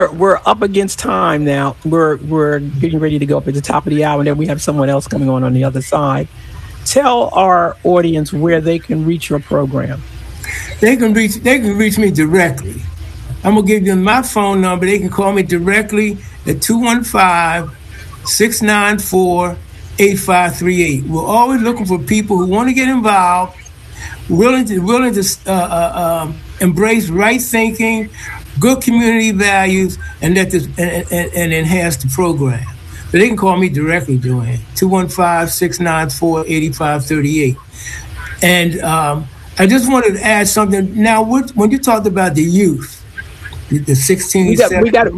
we're up against time now. We're getting ready to go up at the top of the hour, and then we have someone else coming on the other side. Tell our audience where they can reach your program. They can reach me directly. I'm gonna give them my phone number. They can call me directly at 215-694-8538. We're always looking for people who want to get involved, willing to embrace right thinking, good community values, and enhance the program. But they can call me directly, Joanne, 215-694-8538. And I just wanted to add something. Now, when you talked about the youth, the 16, we gotta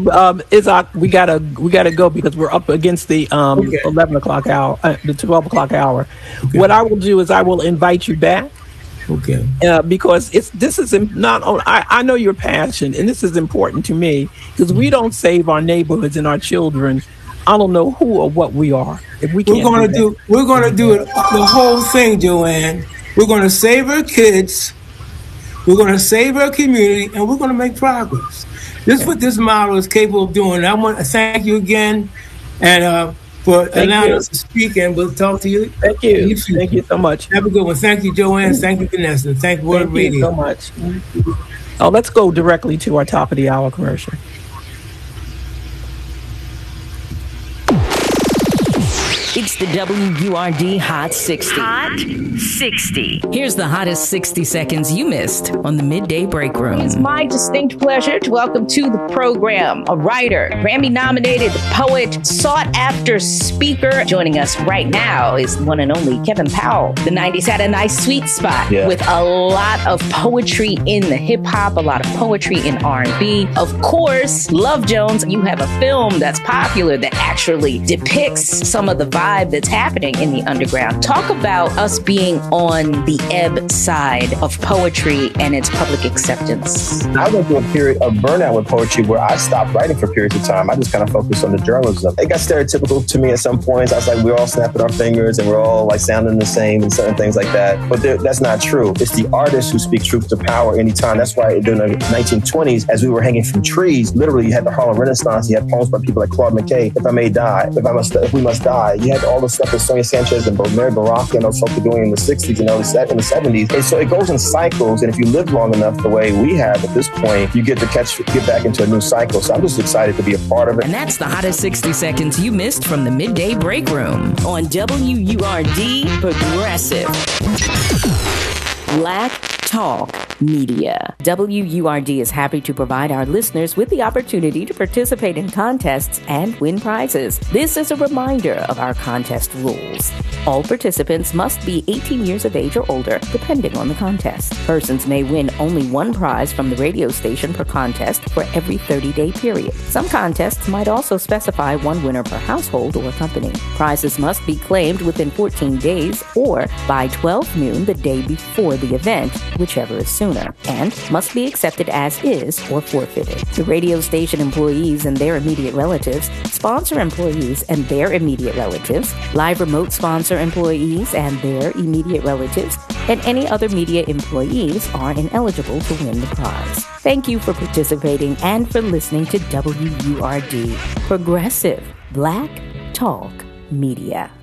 go because we're up against the 11 o'clock hour, the 12 o'clock hour. Okay. What I will do is I will invite you back. Okay. Because this is not only I know your passion, and this is important to me because we don't save our neighborhoods and our children. I don't know who or what we are if we can't. We're gonna do it the whole thing, Joanne. We're gonna save our kids. We're going to save our community, and we're going to make progress. This is what this model is capable of doing. I want to thank you again and for allowing us to speak, and we'll talk to you. Thank you. Thank you so much. Have a good one. Thank you, Joanne. Thank you, Vanessa. Thank you, World Radio. So much. Oh, let's go directly to our top of the hour commercial. It's the WURD Hot 60. Hot 60. Here's the hottest 60 seconds you missed on the Midday Break Room. It's my distinct pleasure to welcome to the program a writer, Grammy-nominated poet, sought-after speaker. Joining us right now is the one and only Kevin Powell. The 90s had a nice sweet spot with a lot of poetry in the hip-hop, a lot of poetry in R&B. Of course, Love Jones, you have a film that's popular that actually depicts some of the vibe that's happening in the underground. Talk about us being on the ebb side of poetry and its public acceptance. I went through a period of burnout with poetry where I stopped writing for periods of time. I just kind of focused on the journalism. It got stereotypical to me at some points. I was like, we're all snapping our fingers and we're all like sounding the same and certain things like that. But that's not true. It's the artists who speak truth to power anytime. That's why during the 1920s, as we were hanging from trees, literally you had the Harlem Renaissance. You had poems by people like Claude McKay, If I May Die, If We Must Die. You had all the stuff that Sonia Sanchez and Mary Baraka and those folks were doing in the 60s and in the 70s. And so it goes in cycles. And if you live long enough the way we have at this point, you get back into a new cycle. So I'm just excited to be a part of it. And that's the hottest 60 seconds you missed from the Midday Break Room on WURD Progressive. Black Talk Media. WURD is happy to provide our listeners with the opportunity to participate in contests and win prizes. This is a reminder of our contest rules. All participants must be 18 years of age or older, depending on the contest. Persons may win only one prize from the radio station per contest for every 30-day period. Some contests might also specify one winner per household or company. Prizes must be claimed within 14 days or by 12 noon the day before the event, whichever is sooner, and must be accepted as is or forfeited. The radio station employees and their immediate relatives, sponsor employees and their immediate relatives, live remote sponsor employees and their immediate relatives, and any other media employees are ineligible to win the prize. Thank you for participating and for listening to WURD, Progressive Black Talk Media.